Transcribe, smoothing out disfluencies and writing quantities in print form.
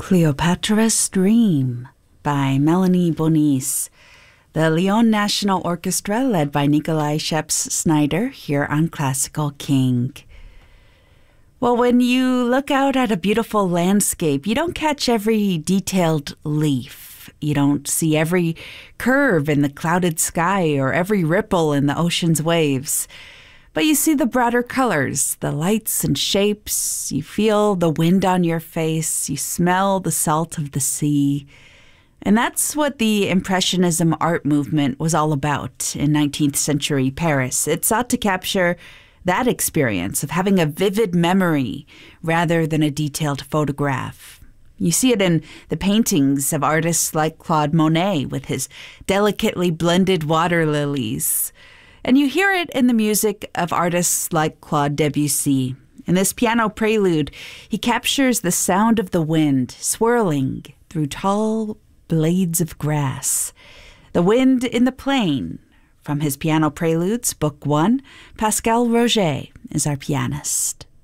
Cleopatra's Dream by Melanie Bonis. The Lyon National Orchestra, led by Nikolai Scheps-Snyder, here on Classical King. Well, when you look out at a beautiful landscape, you don't catch every detailed leaf. You don't see every curve in the clouded sky or every ripple in the ocean's waves. But you see the broader colors, the lights and shapes. You feel the wind on your face. You smell the salt of the sea. And that's what the Impressionism art movement was all about in 19th century Paris. It sought to capture that experience of having a vivid memory rather than a detailed photograph. You see it in the paintings of artists like Claude Monet with his delicately blended water lilies. And you hear it in the music of artists like Claude Debussy. In this piano prelude, he captures the sound of the wind swirling through tall blades of grass. The Wind in the Plain. From his Piano Preludes, Book 1, Pascal Roget is our pianist.